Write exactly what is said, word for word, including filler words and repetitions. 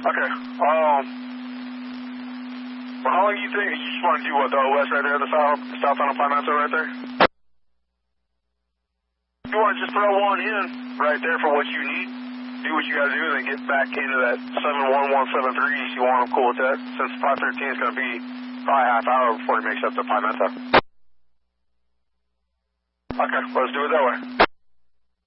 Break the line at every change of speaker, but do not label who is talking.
Okay. Um, well, how long do you think? You just want to do what, the west right there, the south, south on the Pimento right there? You want to just throw one in right there for what you need, do what you got to do, and then get back into that seven one one seven three if you want. I'm cool with that, since five thirteen is going to be probably a half hour before he makes up to Pimento. Okay, let's do it that way.